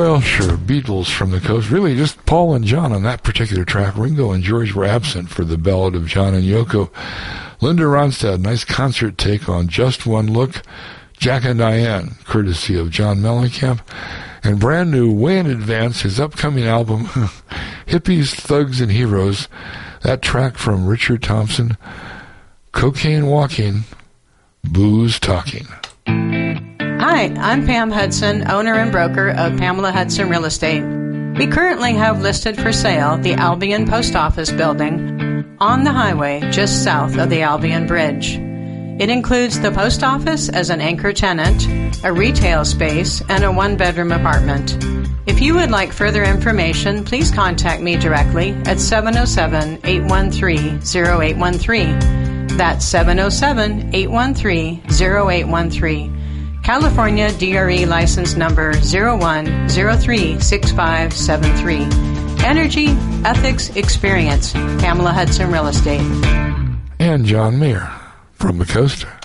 Well, sure, Beatles from the Coast. Really, just Paul and John on that particular track. Ringo and George were absent for the Ballad of John and Yoko. Linda Ronstadt, nice concert take on Just One Look. Jack and Diane, courtesy of John Mellencamp. And brand new, way in advance, his upcoming album, Hippies, Thugs, and Heroes. That track from Richard Thompson, Cocaine Walking, Booze Talking. Hi, I'm Pam Hudson, owner and broker of Pamela Hudson Real Estate. We currently have listed for sale the Albion Post Office building on the highway just south of the Albion Bridge. It includes the post office as an anchor tenant, a retail space, and a one-bedroom apartment. If you would like further information, please contact me directly at 707-813-0813. That's 707-813-0813. California DRE license number 01036573. Energy, ethics, experience. Pamela Hudson Real Estate. And John Mayer from the Coast.